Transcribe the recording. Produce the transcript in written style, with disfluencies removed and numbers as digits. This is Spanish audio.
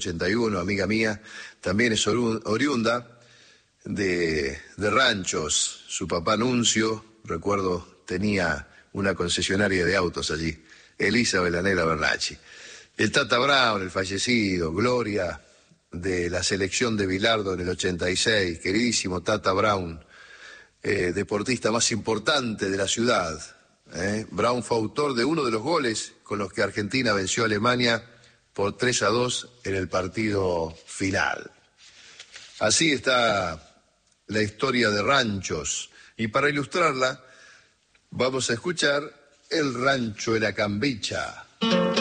81, amiga mía, también es oriunda de ranchos. Su papá Nuncio, recuerdo, tenía una concesionaria de autos allí, Elisa Belanera Bernacchi. El Tata Brown, el fallecido, gloria de la selección de Bilardo en el 86, queridísimo Tata Brown, deportista más importante de la ciudad. Brown fue autor de uno de los goles con los que Argentina venció a Alemania por 3-2 en el partido final. Así está la historia de ranchos. Y para ilustrarla, vamos a escuchar El Rancho de la Cambicha.